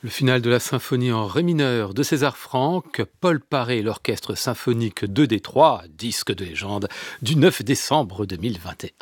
Le final de la symphonie en ré mineur de César Franck, Paul Paré et l'Orchestre symphonique de Détroit, disque de légende, du 9 décembre 2021.